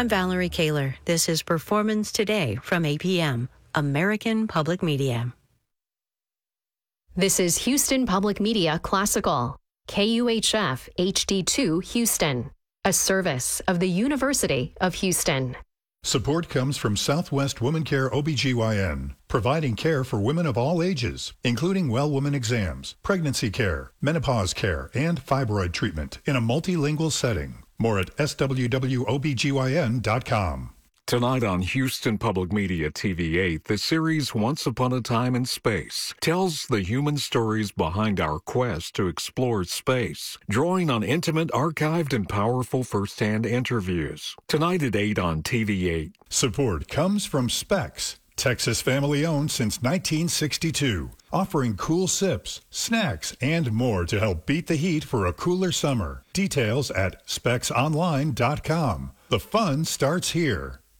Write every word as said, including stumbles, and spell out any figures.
I'm Valerie Kaler. This is Performance Today from A P M, American Public Media. This is Houston Public Media Classical, K U H F H D two Houston, a service of the University of Houston. Support comes from Southwest Woman Care O B G Y N, providing care for women of all ages, including well woman exams, pregnancy care, menopause care, and fibroid treatment in a multilingual setting. More at S W W O B G Y N dot com. Tonight on Houston Public Media T V eight, the series Once Upon a Time in Space tells the human stories behind our quest to explore space, drawing on intimate, archived, and powerful first-hand interviews. Tonight at eight on T V eight. Support comes from Specs, Texas family-owned since nineteen sixty-two, offering cool sips, snacks, and more to help beat the heat for a cooler summer. Details at specs online dot com. The fun starts here.